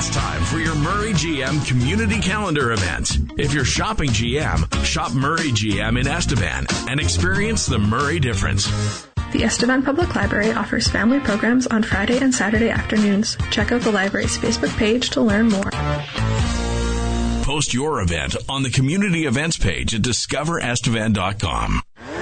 It's time for your Murray GM Community Calendar event. If you're shopping GM, shop Murray GM in Estevan and experience the Murray difference. The Estevan Public Library offers family programs on Friday and Saturday afternoons. Check out the library's Facebook page to learn more. Post your event on the community events page at discoverestevan.com.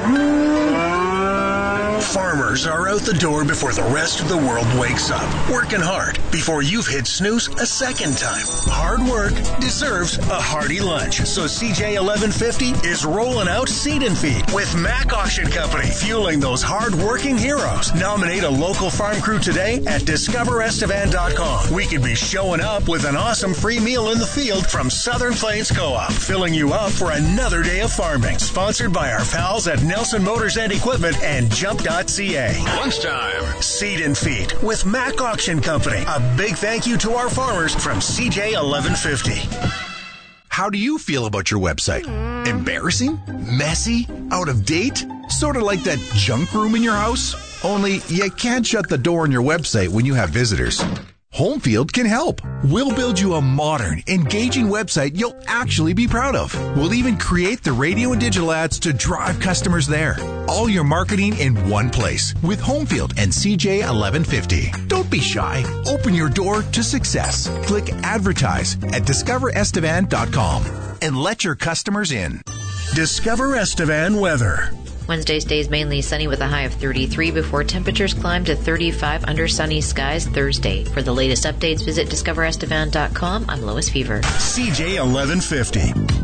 Farmers are out the door before the rest of the world wakes up, working hard before you've hit snooze a second time. Hard work deserves a hearty lunch, so CJ 1150 is rolling out Seed and Feed with Mac Auction Company, fueling those hard-working heroes. Nominate a local farm crew today at discoverestevan.com. We could be showing up with an awesome free meal in the field from Southern Plains Co-op, filling you up for another day of farming. Sponsored by our pals at Nelson Motors and Equipment and Jump.ca. Lunchtime. Seed and Feed with Mac Auction Company. A big thank you to our farmers from CJ 1150. How do you feel about your website? Embarrassing? Messy? Out of date? Sort of like that junk room in your house? Only you can't shut the door on your website when you have visitors. Homefield can help. We'll build you a modern, engaging website you'll actually be proud of. We'll even create the radio and digital ads to drive customers there. All your marketing in one place with Homefield and CJ 1150. Don't be shy. Open your door to success. Click advertise at discoverestevan.com and let your customers in. Discover Estevan weather. Wednesday's days mainly sunny with a high of 33 before temperatures climb to 35 under sunny skies Thursday. For the latest updates, visit discoverestevan.com. I'm Lois Fever. CJ 1150.